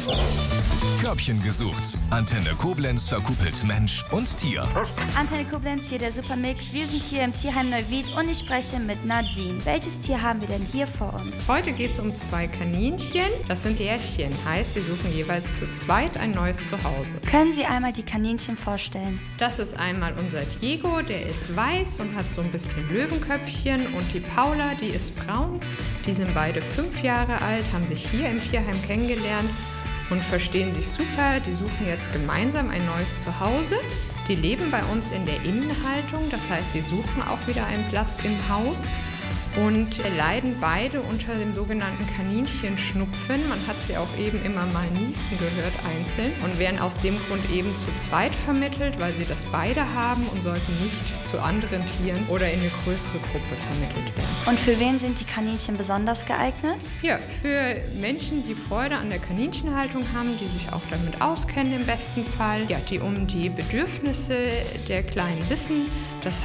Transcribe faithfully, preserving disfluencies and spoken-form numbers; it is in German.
Körbchen gesucht. Antenne Koblenz verkuppelt Mensch und Tier. Antenne Koblenz, hier der Supermix. Wir sind hier im Tierheim Neuwied und ich spreche mit Nadine. Welches Tier haben wir denn hier vor uns? Heute geht es um zwei Kaninchen. Das sind Härchen, heißt, sie suchen jeweils zu zweit ein neues Zuhause. Können Sie einmal die Kaninchen vorstellen? Das ist einmal unser Diego, der ist weiß und hat so ein bisschen Löwenköpfchen. Und die Paula, die ist braun. Die sind beide fünf Jahre alt, haben sich hier im Tierheim kennengelernt und verstehen sich super. Die suchen jetzt gemeinsam ein neues Zuhause. Die leben bei uns in der Innenhaltung, das heißt, sie suchen auch wieder einen Platz im Haus und leiden beide unter dem sogenannten Kaninchenschnupfen. Man hat sie auch eben immer mal niesen gehört einzeln und werden aus dem Grund eben zu zweit vermittelt, weil sie das beide haben und sollten nicht zu anderen Tieren oder in eine größere Gruppe vermittelt werden. Und für wen sind die Kaninchen besonders geeignet? Ja, für Menschen, die Freude an der Kaninchenhaltung haben, die sich auch damit auskennen im besten Fall, ja, die um die Bedürfnisse der Kleinen wissen. Das